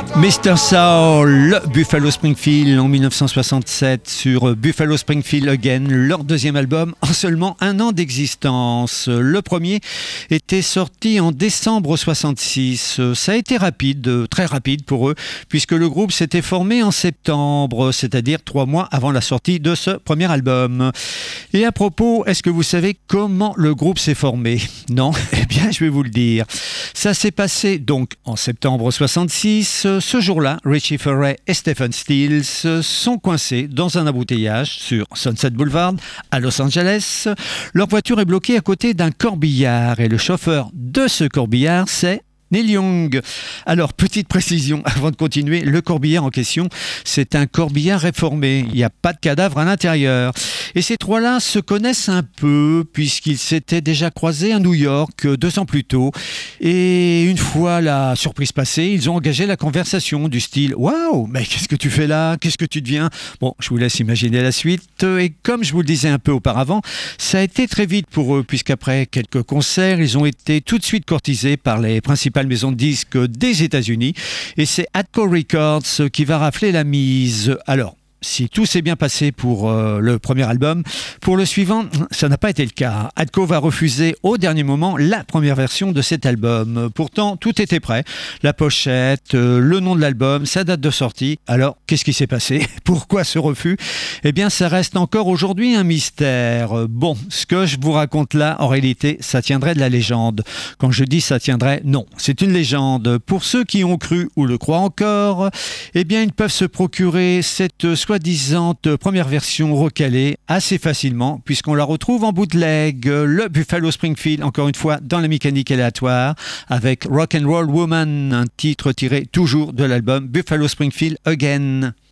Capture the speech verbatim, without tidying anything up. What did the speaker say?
mister Soul, Buffalo Springfield en dix-neuf cent soixante-sept sur Buffalo Springfield Again, leur deuxième album en seulement un an d'existence. Le premier était sorti en décembre soixante-six. Ça a été rapide, très rapide pour eux, puisque le groupe s'était formé en septembre, c'est-à-dire trois mois avant la sortie de ce premier album. Et à propos, est-ce que vous savez comment le groupe s'est formé ? Non ? Eh bien, je vais vous le dire. Ça s'est passé donc en septembre soixante-six. Ce jour-là, Richie Furay et Stephen Stills sont coincés dans un embouteillage sur Sunset Boulevard à Los Angeles. Leur voiture est bloquée à côté d'un corbillard et le chauffeur de ce corbillard, c'est Neil Young. Alors, petite précision avant de continuer, le corbillard en question, c'est un corbillard réformé. Il n'y a pas de cadavre à l'intérieur. Et ces trois-là se connaissent un peu puisqu'ils s'étaient déjà croisés à New York deux ans plus tôt. Et une fois la surprise passée, ils ont engagé la conversation du style « Waouh, mais qu'est-ce que tu fais là ? Qu'est-ce que tu deviens ?» Bon, je vous laisse imaginer la suite. Et comme je vous le disais un peu auparavant, ça a été très vite pour eux puisqu'après quelques concerts, ils ont été tout de suite courtisés par les principales maisons de disques des États-Unis. Et c'est Atco Records qui va rafler la mise. Alors, si tout s'est bien passé pour euh, le premier album, pour le suivant, ça n'a pas été le cas. Atco va refuser au dernier moment la première version de cet album. Pourtant, tout était prêt. La pochette, euh, le nom de l'album, sa date de sortie. Alors, qu'est-ce qui s'est passé ? Pourquoi ce refus ? Eh bien, ça reste encore aujourd'hui un mystère. Bon, ce que je vous raconte là, en réalité, ça tiendrait de la légende. Quand je dis ça tiendrait, non, c'est une légende. Pour ceux qui ont cru ou le croient encore, eh bien, ils peuvent se procurer cette soi-disant première version recalée assez facilement puisqu'on la retrouve en bootleg. Le Buffalo Springfield, encore une fois, dans la mécanique aléatoire avec Rock and Roll Woman, un titre tiré toujours de l'album Buffalo Springfield Again.